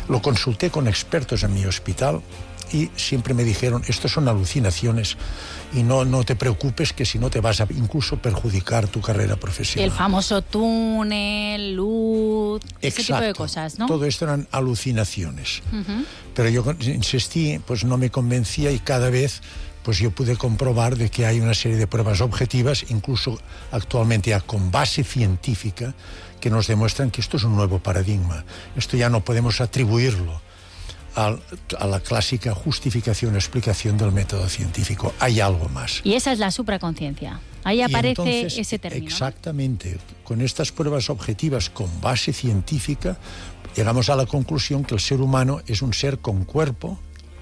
Lo consulté con expertos en mi hospital y siempre me dijeron, esto son alucinaciones y no te preocupes, que si no te vas a incluso perjudicar tu carrera profesional. El famoso túnel, luz, ese tipo de cosas, ¿no? Todo esto eran alucinaciones. Pero yo insistí, pues no me convencía, y cada vez pues yo pude comprobar de que hay una serie de pruebas objetivas, incluso actualmente ya con base científica, que nos demuestran que esto es un nuevo paradigma. Esto ya no podemos atribuirlo a la clásica justificación o explicación del método científico. Hay algo más. Y esa es la supraconciencia. Ahí aparece entonces, ese término. Exactamente. Con estas pruebas objetivas con base científica, llegamos a la conclusión que el ser humano es un ser con cuerpo,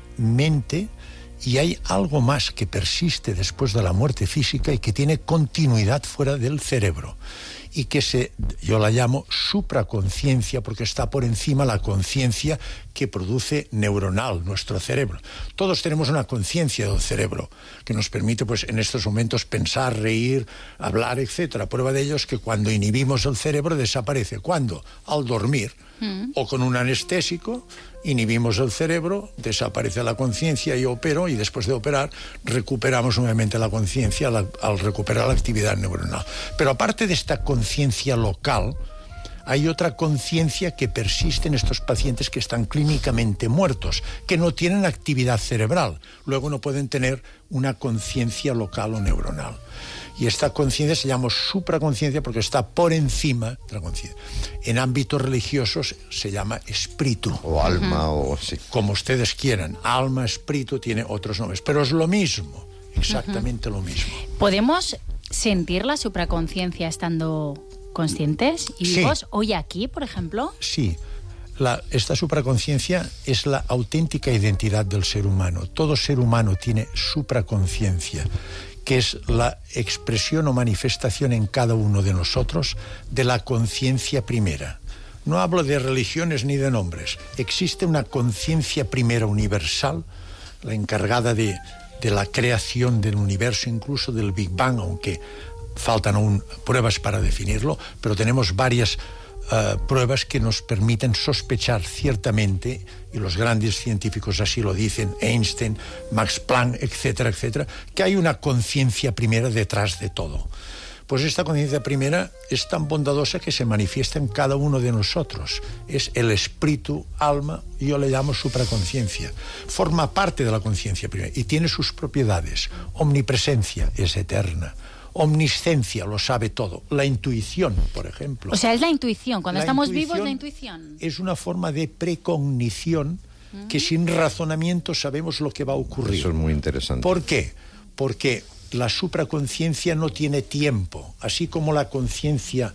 mente, y hay algo más que persiste después de la muerte física y que tiene continuidad fuera del cerebro. Y que yo la llamo supraconciencia, porque está por encima la conciencia que produce neuronal nuestro cerebro. Todos tenemos una conciencia del cerebro que nos permite, pues, en estos momentos pensar, reír, hablar, etcétera. Prueba de ello es que cuando inhibimos el cerebro desaparece. ¿Cuándo? Al dormir. O con un anestésico inhibimos el cerebro, desaparece la conciencia y opero, y después de operar recuperamos nuevamente la conciencia al recuperar la actividad neuronal. Pero aparte de esta conciencia local, hay otra conciencia que persiste en estos pacientes que están clínicamente muertos, que no tienen actividad cerebral. Luego no pueden tener una conciencia local o neuronal. Y esta conciencia se llama supraconciencia porque está por encima de la conciencia. En ámbitos religiosos se llama espíritu. O alma, o sí. Como ustedes quieran. Alma, espíritu, tiene otros nombres. Pero es lo mismo, exactamente lo mismo. ¿Podemos sentir la supraconciencia estando conscientes y vivos? Sí. Hoy aquí, por ejemplo. Sí. Esta supraconciencia es la auténtica identidad del ser humano. Todo ser humano tiene supraconciencia, que es la expresión o manifestación en cada uno de nosotros de la conciencia primera. No hablo de religiones ni de nombres. Existe una conciencia primera universal, la encargada de la creación del universo, incluso del Big Bang, aunque faltan aún pruebas para definirlo, pero tenemos varias pruebas que nos permiten sospechar ciertamente, y los grandes científicos así lo dicen, Einstein, Max Planck, etcétera, etcétera, que hay una conciencia primera detrás de todo. Pues esta conciencia primera es tan bondadosa que se manifiesta en cada uno de nosotros. Es el espíritu, alma, yo le llamo supraconciencia. Forma parte de la conciencia primera y tiene sus propiedades. Omnipresencia, es eterna. Omniscencia, lo sabe todo. La intuición, por ejemplo. O sea, es la intuición. Cuando estamos vivos, la intuición. Es una forma de precognición que sin razonamiento sabemos lo que va a ocurrir. Eso es muy interesante. ¿Por qué? Porque la supraconciencia no tiene tiempo. Así como la conciencia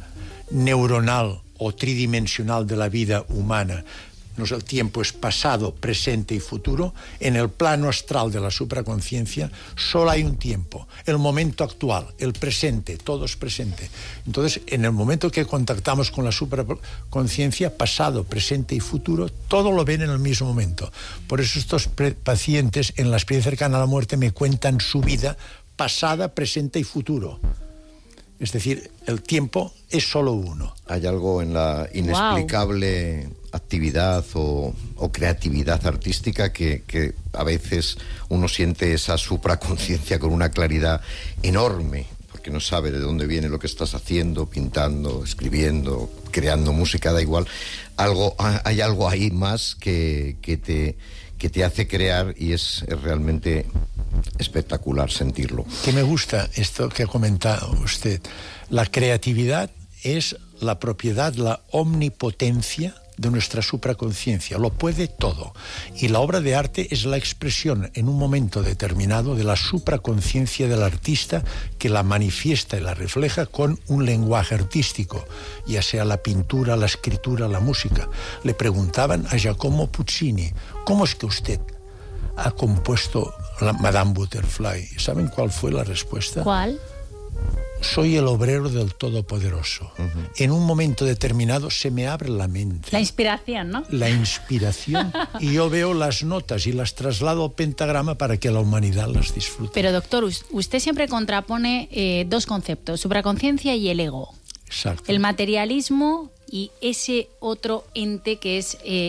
neuronal o tridimensional de la vida humana, el tiempo es pasado, presente y futuro, en el plano astral de la supraconciencia solo hay un tiempo, el momento actual, el presente, todo es presente. Entonces, en el momento que contactamos con la supraconciencia, pasado, presente y futuro, todo lo ven en el mismo momento. Por eso estos pacientes en la experiencia cercana a la muerte me cuentan su vida pasada, presente y futuro. Es decir, el tiempo es solo uno. Hay algo en la inexplicable actividad o creatividad artística que a veces uno siente esa supraconciencia con una claridad enorme, porque no sabe de dónde viene lo que estás haciendo, pintando, escribiendo, creando música, da igual. Hay algo ahí más que te hace crear, y es realmente espectacular sentirlo. Que me gusta esto que ha comentado usted. La creatividad es la propiedad, la omnipotencia de nuestra supraconciencia, lo puede todo. Y la obra de arte es la expresión en un momento determinado de la supraconciencia del artista, que la manifiesta y la refleja con un lenguaje artístico, ya sea la pintura, la escritura, la música. Le preguntaban a Giacomo Puccini, ¿cómo es que usted ha compuesto la Madame Butterfly? ¿Saben cuál fue la respuesta? ¿Cuál? Soy el obrero del Todopoderoso. En un momento determinado se me abre la mente. La inspiración, ¿no? La inspiración. Y yo veo las notas y las traslado al pentagrama para que la humanidad las disfrute. Pero, doctor, usted siempre contrapone dos conceptos, supraconciencia y el ego. Exacto. El materialismo y ese otro ente que es